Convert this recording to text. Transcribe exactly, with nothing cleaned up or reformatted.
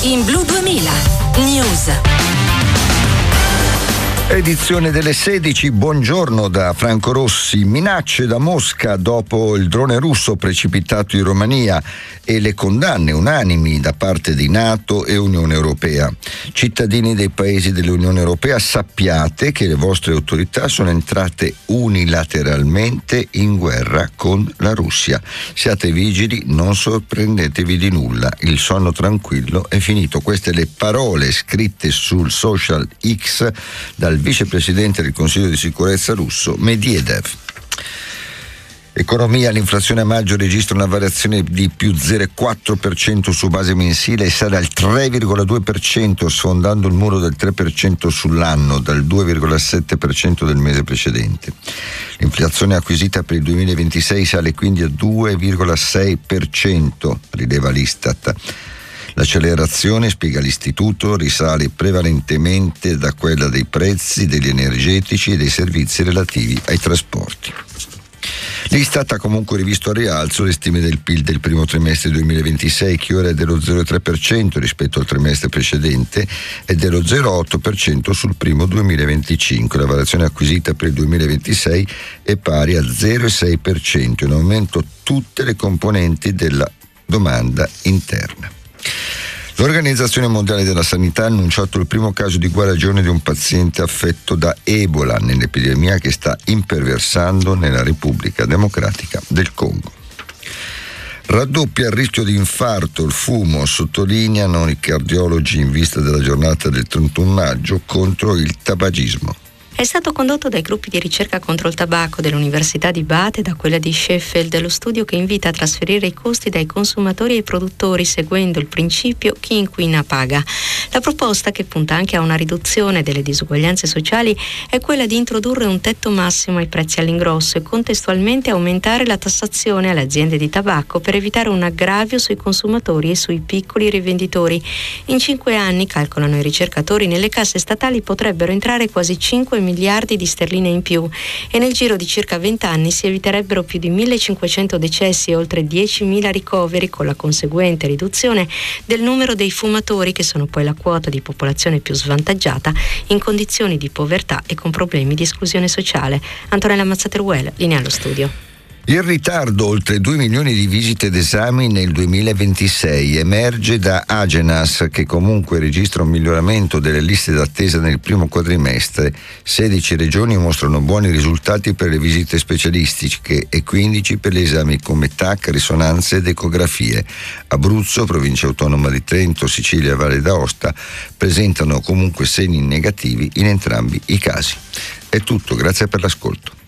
In Blu duemila News. Edizione delle sedici, buongiorno da Franco Rossi. Minacce da Mosca dopo il drone russo precipitato in Romania e le condanne unanimi da parte di NATO e Unione Europea. Cittadini dei paesi dell'Unione Europea, sappiate che le vostre autorità sono entrate unilateralmente in guerra con la Russia. Siate vigili, non sorprendetevi di nulla. Il sonno tranquillo è finito. Queste le parole scritte sul social X dal vicepresidente del Consiglio di sicurezza russo Medvedev. Economia, l'inflazione a maggio registra una variazione di più zero virgola quattro per cento su base mensile e sale al tre virgola due per cento, sfondando il muro del tre per cento sull'anno dal due virgola sette per cento del mese precedente. L'inflazione acquisita per il duemilaventisei sale quindi a due virgola sei per cento, rileva l'Istat. L'accelerazione, spiega l'Istituto, risale prevalentemente da quella dei prezzi degli energetici e dei servizi relativi ai trasporti. L'Istat ha comunque rivisto a rialzo le stime del P I L del primo trimestre duemilaventisei, che ora è dello zero virgola tre per cento rispetto al trimestre precedente e dello zero virgola otto per cento sul primo duemilaventicinque. La variazione acquisita per il duemilaventisei è pari a zero virgola sei per cento, in aumento tutte le componenti della domanda interna. L'Organizzazione Mondiale della Sanità ha annunciato il primo caso di guarigione di un paziente affetto da Ebola nell'epidemia che sta imperversando nella Repubblica Democratica del Congo. Raddoppia il rischio di infarto il fumo, sottolineano i cardiologi in vista della giornata del trentuno maggio contro il tabagismo. È stato condotto dai gruppi di ricerca contro il tabacco dell'Università di Bath e da quella di Sheffield, lo studio che invita a trasferire i costi dai consumatori ai produttori seguendo il principio chi inquina paga. La proposta, che punta anche a una riduzione delle disuguaglianze sociali, è quella di introdurre un tetto massimo ai prezzi all'ingrosso e contestualmente aumentare la tassazione alle aziende di tabacco per evitare un aggravio sui consumatori e sui piccoli rivenditori. In cinque anni, calcolano i ricercatori, nelle casse statali potrebbero entrare quasi cinque miliardi di sterline in più e nel giro di circa venti anni si eviterebbero più di millecinquecento decessi e oltre diecimila ricoveri, con la conseguente riduzione del numero dei fumatori, che sono poi la quota di popolazione più svantaggiata in condizioni di povertà e con problemi di esclusione sociale. Antonella Mazzateruel, linea allo studio. Il ritardo, oltre due milioni di visite ed esami nel duemilaventisei, emerge da Agenas, che comunque registra un miglioramento delle liste d'attesa nel primo quadrimestre. sedici regioni mostrano buoni risultati per le visite specialistiche e quindici per gli esami come T A C, risonanze ed ecografie. Abruzzo, Provincia Autonoma di Trento, Sicilia e Valle d'Aosta presentano comunque segni negativi in entrambi i casi. È tutto, grazie per l'ascolto.